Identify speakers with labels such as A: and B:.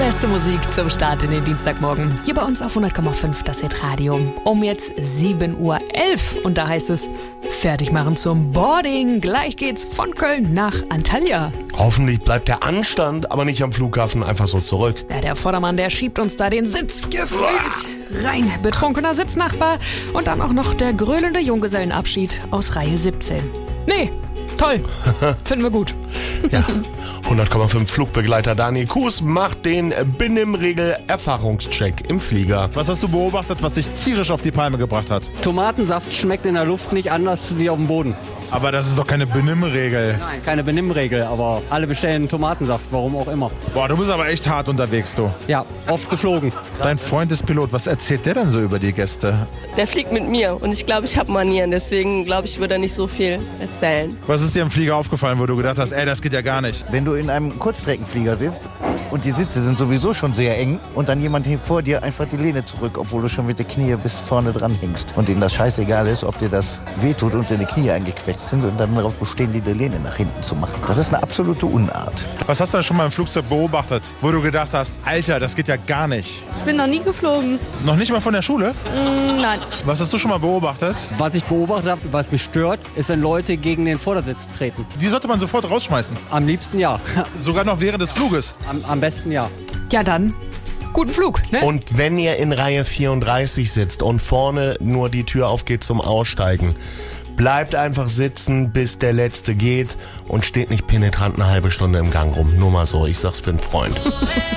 A: beste Musik zum Start in den Dienstagmorgen. Hier bei uns auf 100,5 das Hitradio. Um jetzt 7:11 Uhr. Und da heißt es, fertig machen zum Boarding. Gleich geht's von Köln nach Antalya.
B: Hoffentlich bleibt der Anstand aber nicht am Flughafen einfach so zurück.
A: Ja, der Vordermann, der schiebt uns da den Sitz gefühlt rein. Betrunkener Sitznachbar und dann auch noch der gröhlende Junggesellenabschied aus Reihe 17. Nee, toll. Finden wir gut.
B: Ja. 100,5 Flugbegleiter Daniel Kuhs macht den Benimmregel-Erfahrungscheck im Flieger.
C: Was hast du beobachtet, was dich tierisch auf die Palme gebracht hat?
D: Tomatensaft schmeckt in der Luft nicht anders wie auf dem Boden.
C: Aber das ist doch keine Benimmregel.
D: Nein, keine Benimmregel, aber alle bestellen Tomatensaft, warum auch immer.
C: Boah, du bist aber echt hart unterwegs, du.
D: Ja, oft geflogen.
C: Dein Freund ist Pilot, was erzählt der denn so über die Gäste?
E: Der fliegt mit mir und ich glaube, ich habe Manieren, deswegen glaube ich, würde er nicht so viel erzählen.
C: Was ist dir im Flieger aufgefallen, wo du gedacht hast, ey, das geht ja gar nicht?
F: Wenn du in einem Kurzstreckenflieger sitzt und die Sitze sind sowieso schon sehr eng und dann jemand vor dir einfach die Lehne zurück, obwohl du schon mit den Knie bis vorne dran hängst und denen das scheißegal ist, ob dir das wehtut und deine Knie eingequetscht sind und dann darauf bestehen, die Lehne nach hinten zu machen. Das ist eine absolute Unart.
C: Was hast du denn schon mal im Flugzeug beobachtet, wo du gedacht hast, Alter, das geht ja gar nicht?
G: Ich bin noch nie geflogen.
C: Noch nicht mal von der Schule?
G: Nein.
C: Was hast du schon mal beobachtet?
D: Was ich beobachtet habe, was mich stört, ist, wenn Leute gegen den Vordersitz treten.
C: Die sollte man sofort rausschmeißen.
D: Am liebsten ja.
C: Sogar noch während des Fluges.
D: Am besten ja.
A: Ja dann, guten Flug, ne?
B: Und wenn ihr in Reihe 34 sitzt und vorne nur die Tür aufgeht zum Aussteigen, bleibt einfach sitzen, bis der Letzte geht und steht nicht penetrant eine halbe Stunde im Gang rum. Nur mal so, ich sag's für einen Freund.